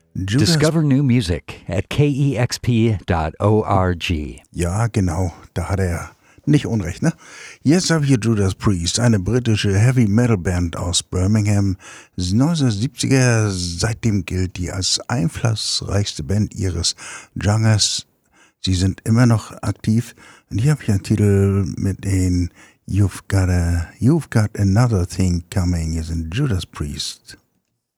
Discover new music at kexp.org. Ja, genau, da hat er nicht Unrecht, ne? Jetzt habe ich hier Judas Priest, eine britische Heavy-Metal-Band aus Birmingham, 1970er. Seitdem gilt die als einflussreichste Band ihres Genres. Sie sind immer noch aktiv. Und hier habe ich einen Titel mit den You've got another thing coming. Hier sind Judas Priest.